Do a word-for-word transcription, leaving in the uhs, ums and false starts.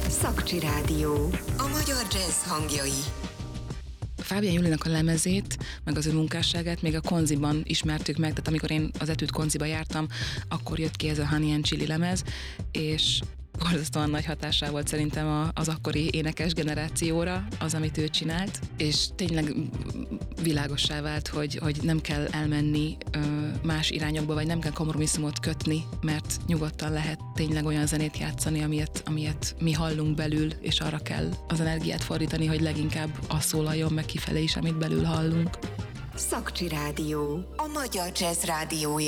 Szakcsi Rádió. A magyar jazz hangjai. Fábián Julinak a lemezét, meg az ő munkásságát még a Konziban ismertük meg, tehát amikor én az Etüd Konziba jártam, akkor jött ki ez a Honey and Chili lemez, és borzasztóan nagy hatással volt szerintem az akkori énekes generációra az, amit ő csinált, és tényleg világossá vált, hogy, hogy nem kell elmenni ö, más irányokba, vagy nem kell kompromisszumot kötni, mert nyugodtan lehet tényleg olyan zenét játszani, amilyet, amilyet mi hallunk belül, és arra kell az energiát fordítani, hogy leginkább az szólaljon meg kifelé is, amit belül hallunk. Szakcsi Rádió. A magyar jazz rádiója.